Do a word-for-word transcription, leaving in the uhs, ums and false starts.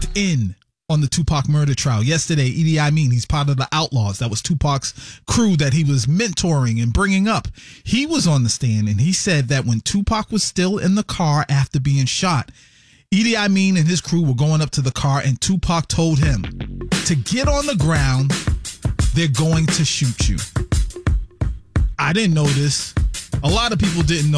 in on the Tupac murder trial. Yesterday, Idi Amin, he's part of the Outlaws. That was Tupac's crew that he was mentoring and bringing up. He was on the stand, and he said that when Tupac was still in the car after being shot, Idi Amin and his crew were going up to the car, and Tupac told him to get on the ground. They're going to shoot you. I didn't know this. A lot of people didn't know